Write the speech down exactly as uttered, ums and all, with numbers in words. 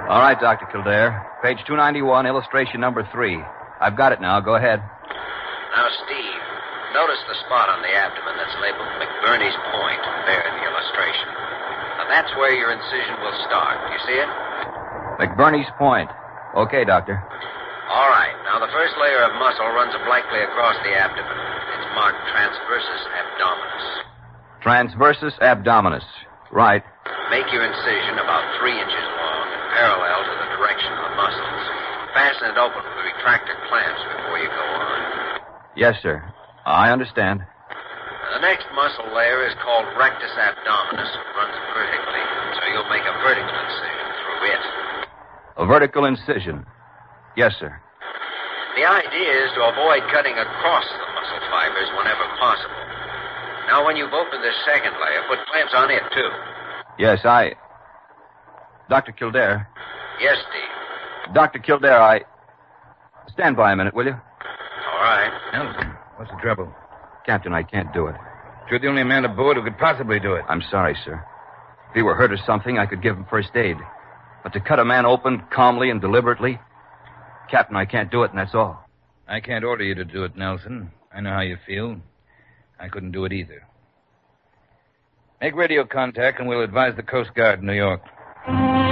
All right, Doctor Kildare. Page two ninety-one, illustration number three. I've got it now. Go ahead. Now, Steve, notice the spot on the abdomen that's labeled McBurney's Point there in the illustration. Now, that's where your incision will start. Do you see it? McBurney's Point. Okay, Doctor. All right. Now, the first layer of muscle runs obliquely across the abdomen. It's marked transversus abdominis. Transversus abdominis. Right. Make your incision about three inches long and parallel to the direction of the muscles. Fasten it open with retractor clamps before you go on. Yes, sir. I understand. Now, the next muscle layer is called rectus abdominis. It runs vertically, so you'll make a vertical incision through it. A vertical incision. Yes, sir. The idea is to avoid cutting across the muscle fibers whenever possible. Now, when you've opened this second layer, put clamps on it, too. Yes, I... Doctor Kildare. Yes, Steve. Doctor Kildare, I... Stand by a minute, will you? All right. Nelson, what's the trouble? Captain, I can't do it. You're the only man aboard who could possibly do it. I'm sorry, sir. If he were hurt or something, I could give him first aid. But to cut a man open calmly and deliberately... Captain, I can't do it, and that's all. I can't order you to do it, Nelson. I know how you feel. I couldn't do it either. Make radio contact, and we'll advise the Coast Guard in New York.